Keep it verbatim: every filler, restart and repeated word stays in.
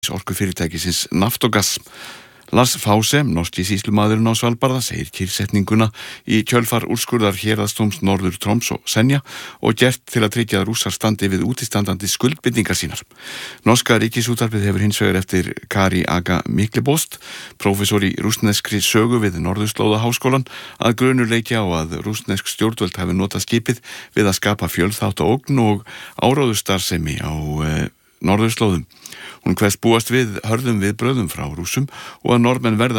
orkufyrirtækisins Naftogas. Lars Fause, norski sýslumaðurinn á Svalbarða, segir kyrrsetninguna í kjölfar úrskurðar héraðsdóms Norður Troms og Senja og gert til að tryggja að Rússar standi við útistandandi skuldbindingar sínar. Norska ríkisútvarpið hefur hins vegar eftir Kari Aga Miklebost, prófessor í rússneskri sögu við Norðurslóðaháskólann, að grunur leiki á að rússnesk stjórnvöld hafi notað skipið við að skapa fjölþátta ógn og áráðustarsemi á e, Norðurslóðum. Hún kveðst búast við hörðum viðbrögðum frá Rússum og að Norðmenn verða